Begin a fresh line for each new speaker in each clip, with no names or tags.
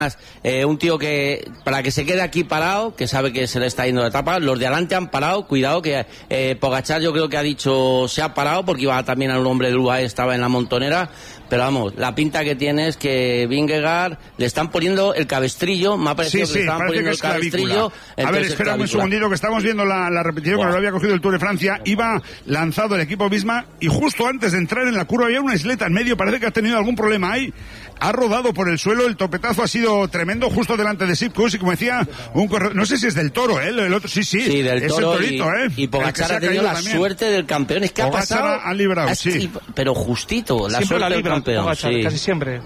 un tío que, para que se quede aquí parado, que sabe que se le está yendo de etapa, los de adelante han parado, cuidado que Pogačar yo creo que ha dicho, se ha parado porque iba también a un hombre del UAE, estaba en la montonera, pero vamos, la pinta que tiene es que Vingegaard le están poniendo el cabestrillo, me ha parecido que le estaban poniendo el cabestrillo.
A ver, espérame un segundito, que estamos viendo la repetición, que lo había cogido el Tour de Francia, iba lanzado el equipo Visma, y justo antes de entrar en la curva había una isleta en medio, parece que ha tenido algún problema ahí, ha rodado por el suelo, el topetazo ha sido tremendo, justo delante de Sipkus, y como decía, un corredor, no sé si es del Toro, el otro, sí,
del Toro,
es el Torito,
y Pogačar ha tenido la suerte del campeón, es que
Pogačar
ha pasado,
ha librado, sí,
pero justito, la
siempre
suerte del campeón,
Pogačar,
sí.
casi siempre.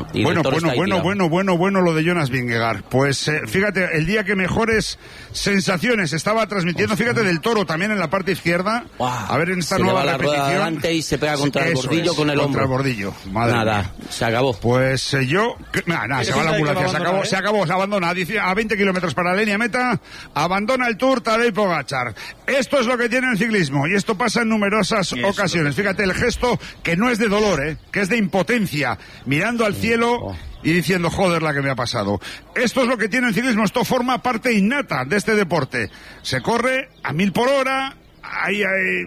Bueno lo de Jonas Vingegaard. Pues fíjate, el día que mejores sensaciones estaba transmitiendo, fíjate, del Toro también en la parte izquierda.
Wow.
A ver, en esta
se
nueva
le va
repetición.
La rueda adelante y se pega contra el bordillo con el hombro.
Contra el bordillo. Madre
Nada,
mía.
se acabó.
Pues se va la ambulancia, se acabó, se abandona. Dice, a 20 kilómetros para la línea meta, abandona el Tour Tadej Pogačar. Esto es lo que tiene el ciclismo, y esto pasa en numerosas ocasiones. Fíjate el gesto, que no es de dolor, que es de impotencia, mirando al cielo y diciendo, joder, la que me ha pasado. Esto es lo que tiene el ciclismo, esto forma parte innata de este deporte. Se corre a 1000 por hora, hay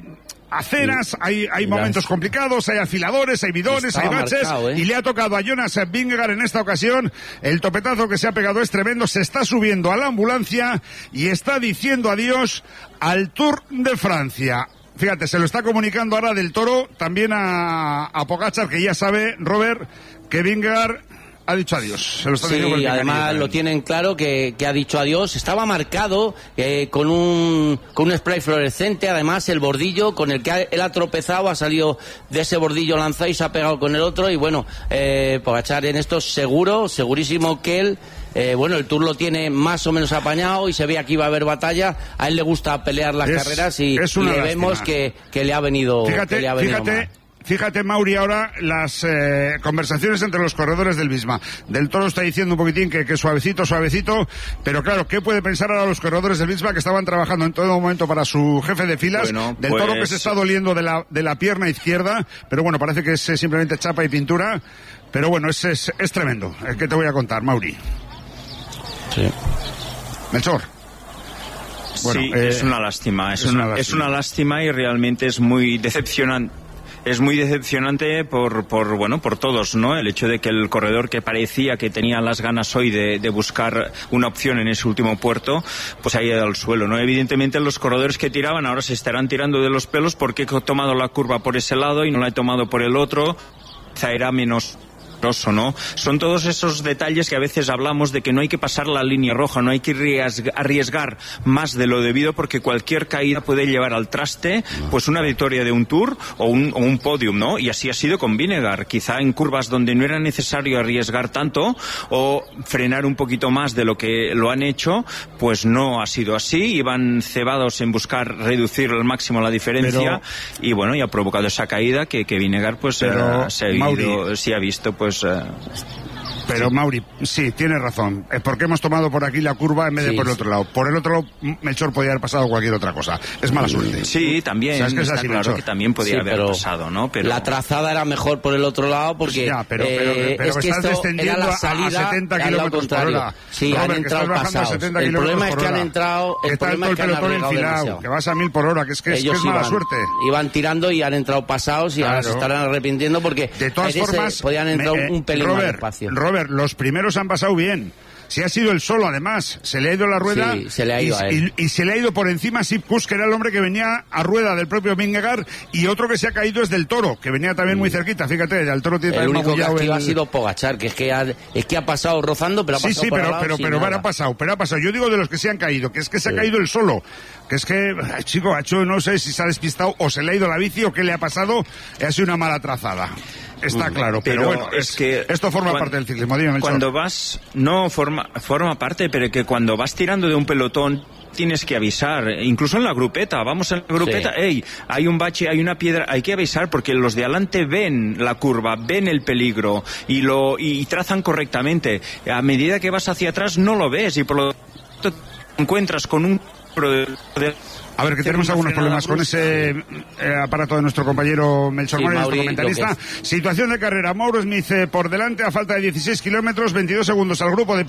aceras, hay momentos complicados, hay afiladores, hay bidones, hay baches, marcado, y le ha tocado a Jonas Vingegaard en esta ocasión. El topetazo que se ha pegado es tremendo, se está subiendo a la ambulancia y está diciendo adiós al Tour de Francia. Fíjate, se lo está comunicando ahora del Toro también a Pogačar, que ya sabe, Robert, que Vingegaard ha dicho adiós. Se lo está diciendo,
sí, además lo tienen claro que ha dicho adiós. Estaba marcado con un spray fluorescente, además el bordillo con el que él ha tropezado, ha salido de ese bordillo lanzado y se ha pegado con el otro, y bueno, Pogačar en esto segurísimo que él, el Tour lo tiene más o menos apañado y se ve aquí va a haber batalla. A él le gusta pelear las carreras y le vemos que le ha venido mal.
Fíjate, Mauri, ahora las conversaciones entre los corredores del Visma. Del Toro está diciendo un poquitín que suavecito, pero claro, ¿qué puede pensar ahora los corredores del Visma, que estaban trabajando en todo momento para su jefe de filas? Del Toro, que se está doliendo de la pierna izquierda, pero bueno, parece que es simplemente chapa y pintura, pero bueno, es tremendo. ¿Qué te voy a contar, Mauri?
Sí.
Melchor.
Bueno, sí, es una lástima, es una lástima, y realmente es muy decepcionante. Es muy decepcionante por todos, ¿no? El hecho de que el corredor, que parecía que tenía las ganas hoy de buscar una opción en ese último puerto, pues ha ido al suelo, ¿no? Evidentemente los corredores que tiraban ahora se estarán tirando de los pelos porque he tomado la curva por ese lado y no la he tomado por el otro. Quizá era menos, ¿no? Son todos esos detalles que a veces hablamos de que no hay que pasar la línea roja, no hay que arriesgar más de lo debido, porque cualquier caída puede llevar al traste pues una victoria de un Tour o un podium, ¿no? Y así ha sido con Vingegaard, quizá en curvas donde no era necesario arriesgar tanto o frenar un poquito más de lo que lo han hecho, pues no ha sido así, iban cebados en buscar reducir al máximo la diferencia, y ha provocado esa caída que Vingegaard pues sí ha visto pues.
Pero Mauri, sí, tienes razón. ¿Por qué hemos tomado por aquí la curva en vez de por el otro lado? Por el otro lado, Melchor, podía haber pasado cualquier otra cosa. Es mala suerte.
Sí, también.
O sea, es que
está
así,
claro que también podía haber pasado, ¿no? Pero
la trazada era mejor por el otro lado porque
pero
es que
estás descendiendo
era la salida
a 70 kilómetros por hora.
Sí, Robert, han entrado pasados. El problema es que han entrado.
El problema es que han arriesgado, que vas a 1000 por hora, que es mala suerte.
Iban tirando y han entrado pasados y ahora se estarán arrepintiendo porque
de todas formas
podían entrar un pelín más despacio.
Robert, los primeros han pasado bien. Si ha sido el solo, además, se le ha ido la rueda,
sí, se le ha ido a él.
Y se le ha ido por encima Sipkus, que era el hombre que venía a rueda del propio Vingegaard, y otro que se ha caído es del Toro, que venía también muy cerquita. Fíjate, del Toro tiene
el
también
único castigo ha sido Pogačar, que es que ha pasado rozando, pero ha pasado
sí, pero ha pasado. Yo digo de los que se han caído, que es que se ha caído el solo, que es que, chico, no sé si se ha despistado o se le ha ido la bici o qué le ha pasado, ha sido una mala trazada. Está claro, pero bueno, es que esto forma parte del ciclismo. Dime, Melchor.
Cuando vas, no forma parte, pero que cuando vas tirando de un pelotón tienes que avisar, incluso en la grupeta, vamos en la grupeta, hay un bache, hay una piedra, hay que avisar porque los de adelante ven la curva, ven el peligro y trazan correctamente. A medida que vas hacia atrás no lo ves y por lo tanto te encuentras con un
A ver, que tenemos algunos problemas con ese aparato de nuestro compañero Melchor Mauri, nuestro comentarista. Situación de carrera, Mauro Smith por delante a falta de 16 kilómetros, 22 segundos al grupo de